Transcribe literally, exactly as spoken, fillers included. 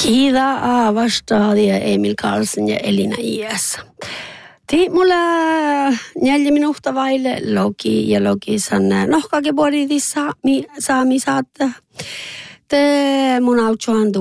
Kiida Avasta ja Emil Karlsson ja Elina I S. Ti mulla neljä minuuttia vaille Loki ja Loki sanoo, nohkake boditissa saami saatte. Te mun autsuan